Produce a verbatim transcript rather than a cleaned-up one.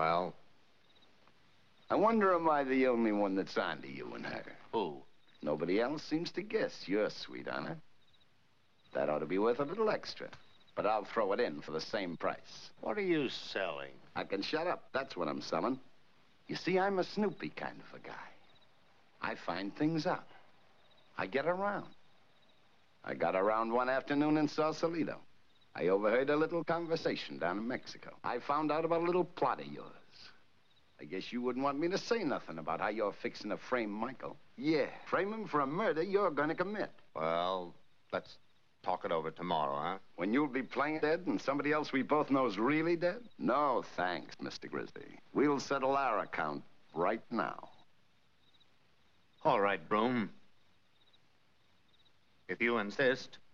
Well? I wonder am I the only one that's onto you and her? Who? Nobody else seems to guess you're sweet on her. That ought to be worth a little extra. But I'll throw it in for the same price. What are you selling? I can shut up. That's what I'm selling. You see, I'm a snoopy kind of a guy. I find things out. I get around. I got around one afternoon in Sausalito. I overheard a little conversation down in Mexico. I found out about a little plot of yours. I guess you wouldn't want me to say nothing about how you're fixing to frame Michael. Yeah, frame him for a murder you're gonna commit. Well, let's talk it over tomorrow, huh? When you'll be playing dead and somebody else we both know is really dead? No, thanks, Mister Grizzly. We'll settle our account right now. All right, Broom. If you insist.